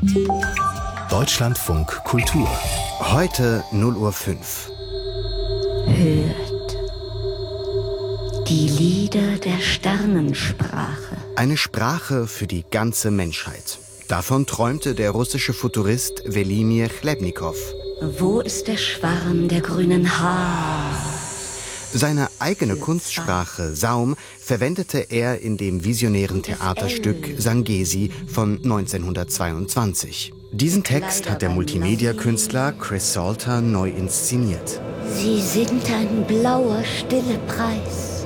Deutschlandfunk Kultur. Heute 0:05 Uhr. Hört die Lieder der Sternensprache. Eine Sprache für die ganze Menschheit. Davon träumte der russische Futurist Welimir Chlebnikow. Wo ist der Schwarm der grünen Haare? Seine eigene Kunstsprache Saum verwendete er in dem visionären Theaterstück Sangesi von 1922. Diesen Text hat der Multimedia-Künstler Chris Salter neu inszeniert. Sie sind ein blauer, stiller Preis.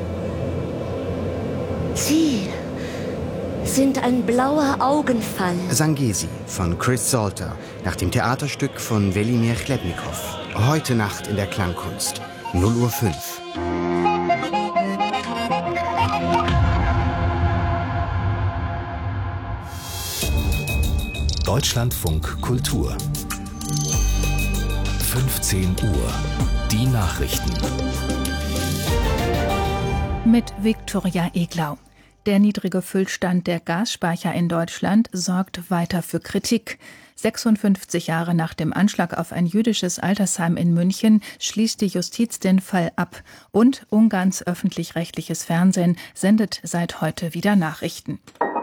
Sie sind ein blauer Augenfall. Sangesi von Chris Salter nach dem Theaterstück von Welimir Chlebnikow. Heute Nacht in der Klangkunst. 0:05 Uhr. Deutschlandfunk Kultur. 15 Uhr. Die Nachrichten. Mit Viktoria Eglau. Der niedrige Füllstand der Gasspeicher in Deutschland sorgt weiter für Kritik. 56 Jahre nach dem Anschlag auf ein jüdisches Altersheim in München schließt die Justiz den Fall ab. Und Ungarns öffentlich-rechtliches Fernsehen sendet seit heute wieder Nachrichten.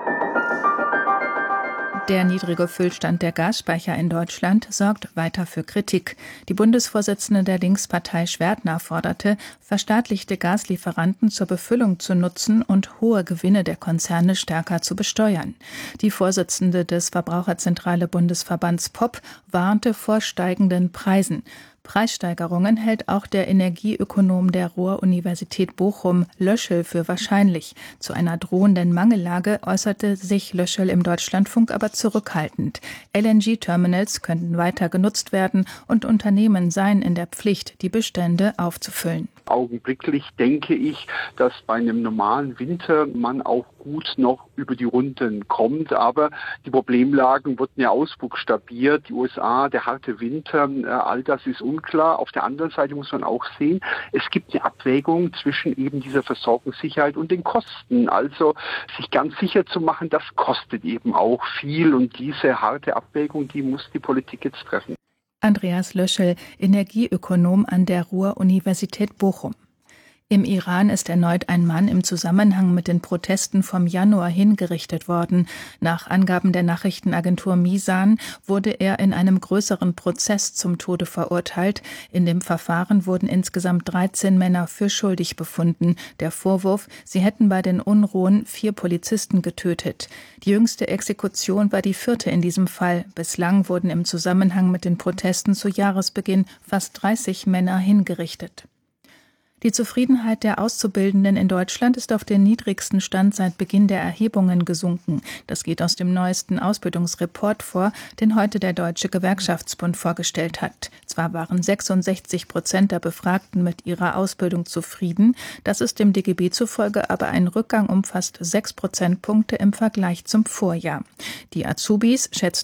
Der niedrige Füllstand der Gasspeicher in Deutschland sorgt weiter für Kritik. Die Bundesvorsitzende der Linkspartei Schwertner forderte, verstaatlichte Gaslieferanten zur Befüllung zu nutzen und hohe Gewinne der Konzerne stärker zu besteuern. Die Vorsitzende des Verbraucherzentrale Bundesverbands POP warnte vor steigenden Preisen. Preissteigerungen hält auch der Energieökonom der Ruhr-Universität Bochum, Löschel, für wahrscheinlich. Zu einer drohenden Mangellage äußerte sich Löschel im Deutschlandfunk aber zurückhaltend. LNG-Terminals könnten weiter genutzt werden und Unternehmen seien in der Pflicht, die Bestände aufzufüllen. Augenblicklich denke ich, dass bei einem normalen Winter man auch gut noch über die Runden kommt. Aber die Problemlagen wurden ja ausbuchstabiert. Die USA, der harte Winter, all das ist unklar. Auf der anderen Seite muss man auch sehen, es gibt eine Abwägung zwischen eben dieser Versorgungssicherheit und den Kosten. Also sich ganz sicher zu machen, das kostet eben auch viel. Und diese harte Abwägung, die muss die Politik jetzt treffen. Andreas Löschel, Energieökonom an der Ruhr-Universität Bochum. Im Iran ist erneut ein Mann im Zusammenhang mit den Protesten vom Januar hingerichtet worden. Nach Angaben der Nachrichtenagentur Misan wurde er in einem größeren Prozess zum Tode verurteilt. In dem Verfahren wurden insgesamt 13 Männer für schuldig befunden. Der Vorwurf, sie hätten bei den Unruhen 4 Polizisten getötet. Die jüngste Exekution war die 4. in diesem Fall. Bislang wurden im Zusammenhang mit den Protesten zu Jahresbeginn fast 30 Männer hingerichtet. Die Zufriedenheit der Auszubildenden in Deutschland ist auf den niedrigsten Stand seit Beginn der Erhebungen gesunken. Das geht aus dem neuesten Ausbildungsreport vor, den heute der Deutsche Gewerkschaftsbund vorgestellt hat. Zwar waren 66% der Befragten mit ihrer Ausbildung zufrieden, das ist dem DGB zufolge aber ein Rückgang um fast 6 Prozentpunkte im Vergleich zum Vorjahr. Die Azubis schätzen